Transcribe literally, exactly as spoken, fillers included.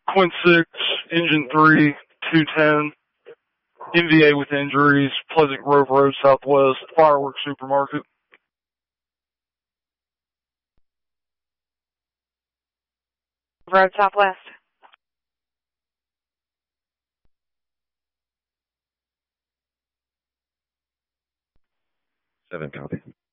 Quint six, Engine three, two ten, M V A with injuries, Pleasant Grove Road Southwest, Fireworks Supermarket. Road Southwest. Seven, copy.